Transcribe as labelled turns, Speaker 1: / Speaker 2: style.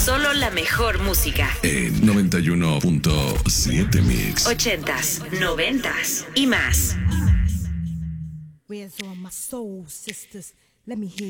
Speaker 1: Solo la mejor música.
Speaker 2: En 91.7 Mix.
Speaker 1: 80s, 90s y más.
Speaker 3: Where's all my soul sisters? Let me hear